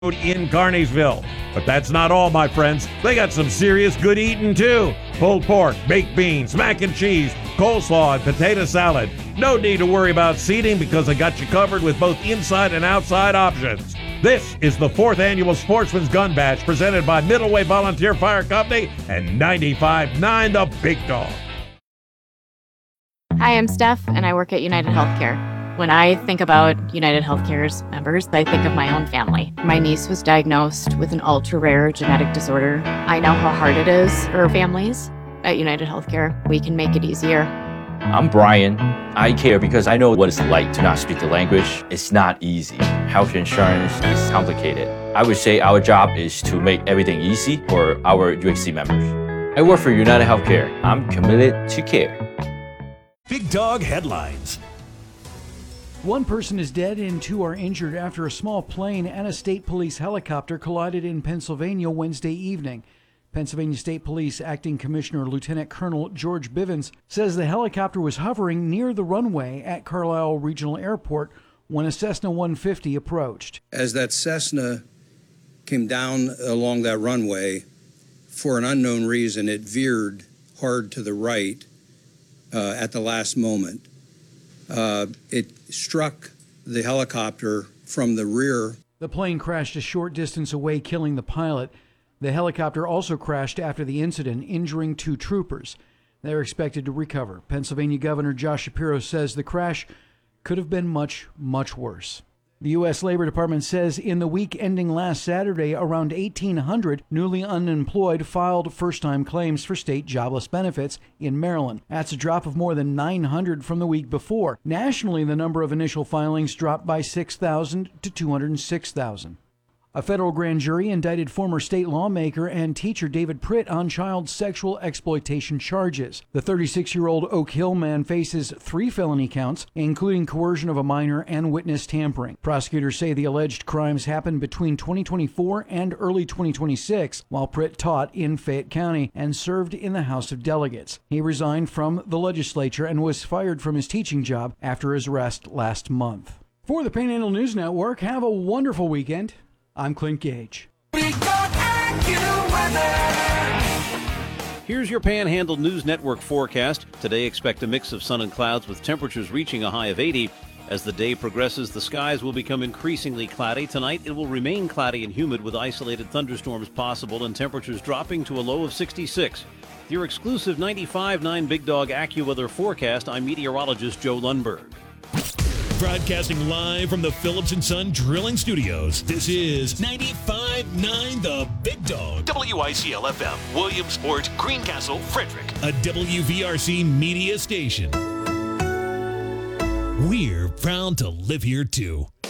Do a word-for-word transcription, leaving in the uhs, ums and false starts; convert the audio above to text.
in Carneysville. But that's not all, my friends. They got some serious good eating too. Pulled pork, baked beans, mac and cheese, coleslaw, and potato salad. No need to worry about seating because I got you covered with both inside and outside options. This is the fourth annual Sportsman's Gun Bash presented by Middleway Volunteer Fire Company and ninety-five point nine The Big Dog. Hi, I'm Steph, and I work at United Healthcare. When I think about United Healthcare's members, I think of my own family. My niece was diagnosed with an ultra-rare genetic disorder. I know how hard it is for families. At United Healthcare, we can make it easier. I'm Brian. I care because I know what it's like to not speak the language. It's not easy. Health insurance is complicated. I would say our job is to make everything easy for our U H C members. I work for United Healthcare. I'm committed to care. Big Dog headlines. One person is dead and two are injured after a small plane and a state police helicopter collided in Pennsylvania Wednesday evening. Pennsylvania State Police Acting Commissioner Lieutenant Colonel George Bivens says the helicopter was hovering near the runway at Carlisle Regional Airport when a Cessna one fifty approached. As that Cessna came down along that runway, for an unknown reason, it veered hard to the right uh, at the last moment. Uh, it struck the helicopter from the rear. The plane crashed a short distance away, killing the pilot. The helicopter also crashed after the incident, injuring two troopers. They're expected to recover. Pennsylvania Governor Josh Shapiro says the crash could have been much, much worse. The U S Labor Department says in the week ending last Saturday, around eighteen hundred newly unemployed filed first-time claims for state jobless benefits in Maryland. That's a drop of more than nine hundred from the week before. Nationally, the number of initial filings dropped by six thousand to two hundred six thousand. A federal grand jury indicted former state lawmaker and teacher David Pritt on child sexual exploitation charges. The thirty-six-year-old Oak Hill man faces three felony counts, including coercion of a minor and witness tampering. Prosecutors say the alleged crimes happened between twenty twenty-four and early twenty twenty-six, while Pritt taught in Fayette County and served in the House of Delegates. He resigned from the legislature and was fired from his teaching job after his arrest last month. For the Panhandle News Network, have a wonderful weekend. I'm Clint Gage. Here's your Panhandle News Network forecast. Today, expect a mix of sun and clouds with temperatures reaching a high of eighty. As the day progresses, the skies will become increasingly cloudy. Tonight, it will remain cloudy and humid with isolated thunderstorms possible and temperatures dropping to a low of sixty-six. With your exclusive ninety-five point nine Big Dog AccuWeather forecast, I'm meteorologist Joe Lundberg. Broadcasting live from the Phillips and Son Drilling Studios, this is ninety-five point nine The Big Dog. W I C L F M, Williamsport, Greencastle, Frederick. A W V R C media station. We're proud to live here too.